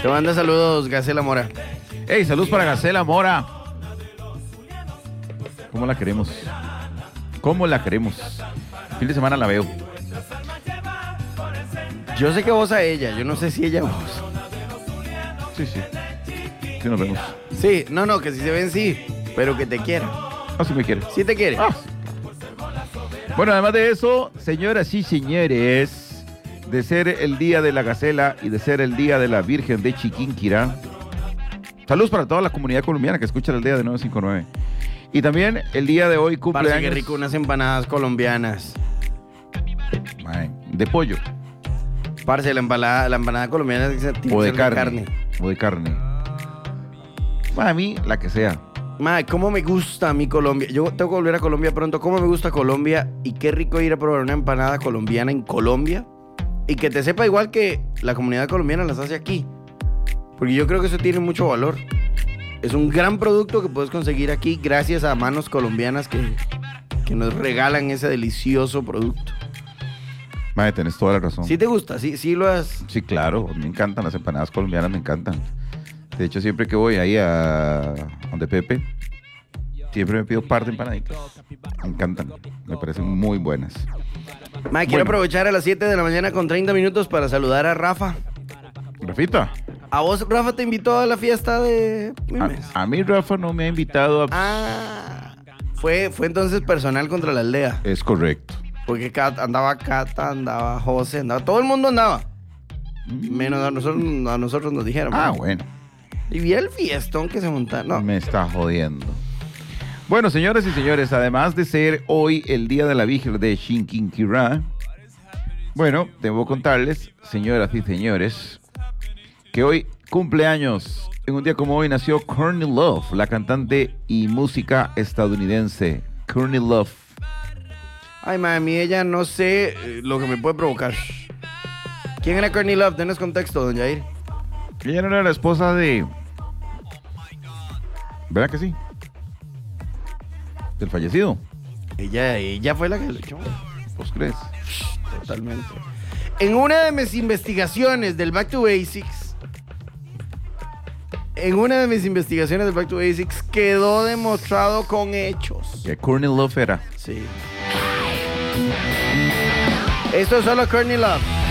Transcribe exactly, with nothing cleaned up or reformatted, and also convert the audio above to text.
Te manda saludos, Gacela Mora. Hey, saludos para Gacela Mora. ¿Cómo la queremos? ¿Cómo la queremos? El fin de semana la veo. Yo sé que vos a ella, yo no sé si ella a vos. Sí, sí. Sí nos vemos. Sí, no, no, que si se ven sí, pero que te quiera. Ah, sí me quiere. Sí te quiere. Ah, sí. Bueno, además de eso, señoras y señores, de ser el día de la Gacela y de ser el día de la Virgen de Chiquinquirá, saludos para toda la comunidad colombiana que escucha el día de nueve cinco nueve. Y también el día de hoy cumple Parce, años... qué rico, unas empanadas colombianas. Mae, de pollo. Parce, la empanada, la empanada colombiana tiene que O de ser carne. carne. O de carne. Mae, a mí, la que sea. Madre, cómo me gusta a mí Colombia. Yo tengo que volver a Colombia pronto. Cómo me gusta Colombia y qué rico ir a probar una empanada colombiana en Colombia y que te sepa igual que la comunidad colombiana las hace aquí. Porque yo creo que eso tiene mucho valor. Es un gran producto que puedes conseguir aquí gracias a manos colombianas que, que nos regalan ese delicioso producto. Mae, tenés toda la razón. ¿Sí te gusta? ¿Sí, sí lo has...? Sí, claro. Me encantan las empanadas colombianas, me encantan. De hecho, siempre que voy ahí a donde Pepe, siempre me pido par de empanaditas. Me encantan. Me parecen muy buenas. Mae, quiero Bueno. aprovechar a las siete de la mañana con treinta minutos para saludar a Rafa. Rafita, ¿A vos, Rafa, te invitó a la fiesta de Mimes? a, a mí Rafa no me ha invitado a... Ah, fue, fue entonces personal contra la aldea. Es correcto. Porque Cat- andaba Cata, andaba José, andaba, todo el mundo andaba. Menos a nosotros, a nosotros nos dijeron. Ah, ¿no? bueno. Y vi el fiestón que se montaron. No. Me está jodiendo. Bueno, señoras y señores, además de ser hoy el día de la Virgen de Chiquinquirá, bueno, debo contarles, señoras y señores, que hoy cumpleaños. En un día como hoy nació Courtney Love, la cantante y música estadounidense. Courtney Love. Ay, mami, ella no sé eh, lo que me puede provocar. ¿Quién era Courtney Love? Denos contexto, don Jair. Ella no era la esposa de... ¿Verdad que sí? Del fallecido. Ella, ella fue la que lo echó. ¿Vos crees? Totalmente. En una de mis investigaciones del Back to Basics, en una de mis investigaciones del Back to Basics quedó demostrado con hechos. Que Courtney Love era. Sí. Esto es solo Courtney Love.